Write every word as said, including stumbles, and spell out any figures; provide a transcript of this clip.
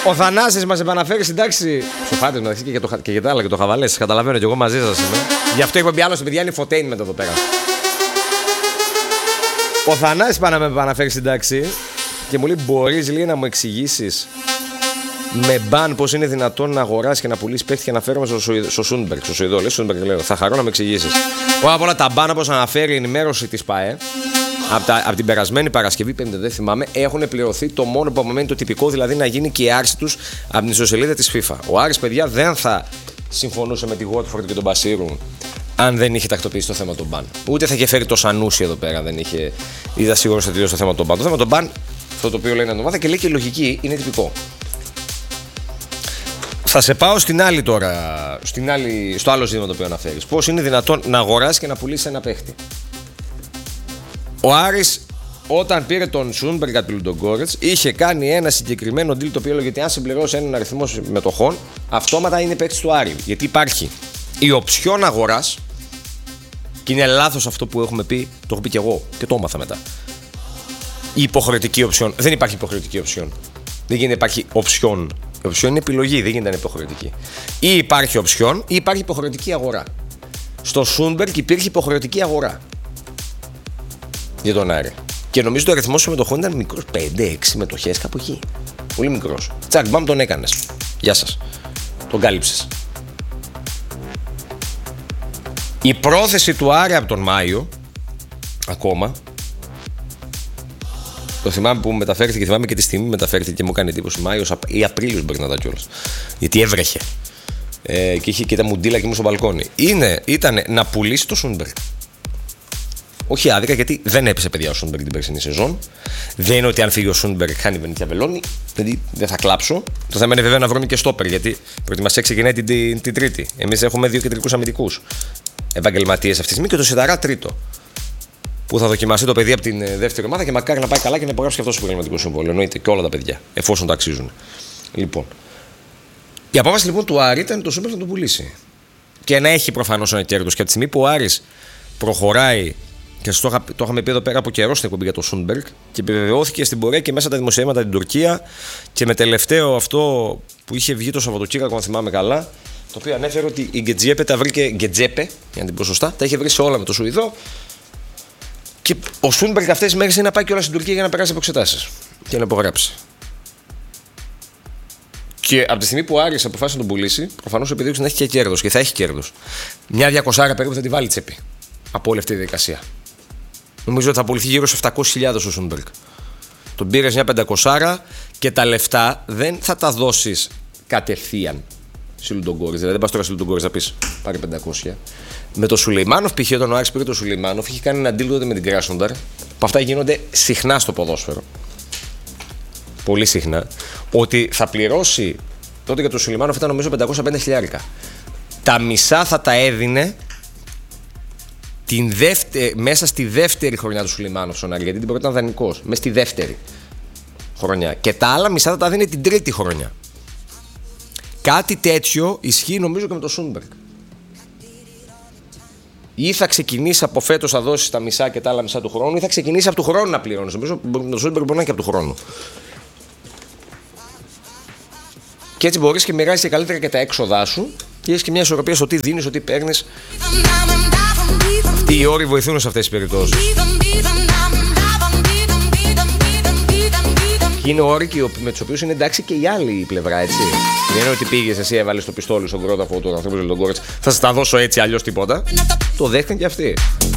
Ο Θανάσης μας επαναφέρει στην τάξη. Σοφάτε μεταξύ και για, το, και για τα άλλα και το χαβαλέ. Σας καταλαβαίνω και εγώ μαζί σας είμαι. Γι' αυτό είπα άλλο, παιδιά, είναι infotainment εδώ πέρα. Ο Θανάσης πάνε να με επαναφέρει στην τάξη και μου λέει: μπορείς λέει, να μου εξηγήσεις με μπαν πώς είναι δυνατόν να αγοράσεις και να πουλήσεις παίχτη και να φέρουμε στο Σούντμπεργκ. Στο Σουηδό, λέει Σούντμπεργκ, λέω. Θα χαρώ να με εξηγήσεις. Πρώτα απ' όλα τα μπαν, όπως αναφέρει η ενημέρωση της ΠΑΕ, από, από την περασμένη Παρασκευή, πέμπτη δεν θυμάμαι, έχουν πληρωθεί. Το μόνο που απομένει το τυπικό, δηλαδή να γίνει και η άρση τους από την ιστοσελίδα της FIFA. Ο Άρης, παιδιά, δεν θα συμφωνούσε με τη Watford και τον Μπασίρου αν δεν είχε τακτοποιήσει το θέμα των μπαν. Ούτε θα είχε φέρει το Σανούσι εδώ πέρα, δεν είχε. Είδα σίγουρα ότι τελειώσει το θέμα των μπαν. Το θέμα των μπαν, αυτό το οποίο λέει ένα ομάδα και λέει και η λογική, είναι τυπικό. Θα σε πάω στην άλλη τώρα, στην άλλη, στο άλλο ζήτημα το οποίο αναφέρεις. Πώς είναι δυνατόν να αγοράσεις και να πουλήσεις ένα παίχτη. Ο Άρης, όταν πήρε τον Σούντμπεργκ από τον Λουντογκόρετς, είχε κάνει ένα συγκεκριμένο deal το οποίο έλεγε ότι αν συμπληρώσει έναν αριθμό μετοχών, αυτόματα είναι παίκτης του Άρη. Γιατί υπάρχει η οψιόν αγοράς, και είναι λάθος αυτό που έχουμε πει, το έχω πει και εγώ και το έμαθα μετά. Η υποχρεωτική οψιόν. Δεν υπάρχει υποχρεωτική οψιόν. Δεν γίνεται να υπάρχει οψιόν. Η οψιόν είναι επιλογή, δεν γίνεται να είναι υποχρεωτική. Ή υπάρχει οψιόν ή υπάρχει υποχρεωτική αγορά. Στο Σούντμπεργκ υπήρχε υποχρεωτική αγορά για τον Άρη. Και νομίζω ότι ο αριθμός των μετοχών ήταν μικρός. πέντε έξι μετοχές, κάπου εκεί. Πολύ μικρός. Τσακ, μπαμ, τον έκανες. Γεια σας. Τον κάλυψες. Η πρόθεση του Άρη από τον Μάιο, ακόμα, το θυμάμαι που μεταφέρθηκε, θυμάμαι και τη στιγμή που μεταφέρθηκε και μου έκανε εντύπωση, Μάιος ή Απρίλιος μπορεί να ήταν κιόλας. Γιατί έβρεχε. Ε, και είχε και τα μουντίλα και ήμουν στο μπαλκόνι. Είναι, ήταν να πουλήσει το Σούντμπεργκ. Όχι άδικα, γιατί δεν έπεσε, παιδιά, ο Σούντμπεργκ την περσινή σεζόν. Δεν είναι ότι αν φύγει ο Σούντμπεργκ χάνει η Βενίτια Βελώνη. Δηλαδή δεν θα κλάψω. Το θέμα είναι βέβαια να βρούμε και στόπερ, γιατί η προετοιμασία ξεκινάει την, την, την Τρίτη. Εμείς έχουμε δύο κεντρικούς αμυντικούς επαγγελματίες αυτή τη στιγμή και το Σιταρά τρίτο. Που θα δοκιμαστεί το παιδί από την δεύτερη ομάδα και μακάρι να πάει καλά και να υπογράψει και αυτό το επαγγελματικό συμβόλαιο. Εννοείται και όλα τα παιδιά, εφόσον τα αξίζουν. Λοιπόν. Η απόφαση λοιπόν του Άρη ήταν το Σούντμπεργκ να το πουλήσει. Και να έχει προφανώς ένα κέρδος. Και από τη στιγμή που ο Άρης προχωράει. Και το, είχα, το είχαμε πει εδώ πέρα από καιρό στην εκπομπή για το Σούντμπεργκ και επιβεβαιώθηκε στην πορεία και μέσα τα δημοσιεύματα την Τουρκία και με τελευταίο αυτό που είχε βγει το Σαββατοκύριακο, αν θυμάμαι καλά, το οποίο ανέφερε ότι η Γκετζέπε τα βρήκε, Γκετζέπε, για να την πω σωστά, τα είχε βρει σε όλα με το Σουηδό και ο Σούντμπεργκ αυτές τις μέρες είναι να πάει και όλα στην Τουρκία για να περάσει από εξετάσεις και να υπογράψει. Και από τη στιγμή που ο Άρης αποφάσισε να τον πουλήσει, προφανώς επιδίωξε να έχει και κέρδος και θα έχει κέρδος. Μια διακοσάρα περίπου θα τη βάλει τσέπη από όλη αυτή τη διαδικασία. Νομίζω ότι θα πουληθεί γύρω σε επτακόσιες χιλιάδες ο Σούντμπεργκ. Τον πήρες μια πεντακοσάρα και τα λεφτά δεν θα τα δώσεις κατευθείαν σε Λουντογκόρετς. Δηλαδή δεν πας τώρα σε Λουντογκόρετς να πεις πάρει πεντακόσια. Με το Σουλεϊμάνοφ, π.χ. όταν ο Άρης πήρε το Σουλεϊμάνοφ, είχε κάνει ένα deal τότε με την Κράσνονταρ, που αυτά γίνονται συχνά στο ποδόσφαιρο. Πολύ συχνά. Ότι θα πληρώσει, τότε για το Σουλεϊμάνοφ ήταν νομίζω πεντακόσια πέντε χιλιάρικα. Τα μισά θα τα έδινε. Την δεύτερη, μέσα στη δεύτερη χρονιά του Σουλεϊμάνοφ στον Άρη, γιατί την πρώτη ήταν δανεικός. Μέσα στη δεύτερη χρονιά. Και τα άλλα μισά θα τα δίνει την τρίτη χρονιά. Κάτι τέτοιο ισχύει νομίζω και με το Σούντμπεργκ. Ή θα ξεκινήσει από φέτος να δώσει τα μισά και τα άλλα μισά του χρόνου, ή θα ξεκινήσει από του χρόνου να πληρώνει. Νομίζω ότι το Σούντμπεργκ μπορεί να είναι και από του χρόνου. Και έτσι μπορείς και μοιράζεις και καλύτερα και τα έξοδά σου και έχεις και μια ισορροπία στο τι δίνεις, στο τι παίρνεις. Οι όροι βοηθούν σε αυτές τις περιπτώσεις. Και είναι όροι με τους οποίους είναι εντάξει και η άλλη πλευρά, έτσι. Δεν είναι ότι πήγες εσύ, έβαλες το πιστόλι στον κρόταφο του ανθρώπου του Λουντογκόρετς, θα σας τα δώσω έτσι, αλλιώς τίποτα. Το δέχτηκαν και αυτοί.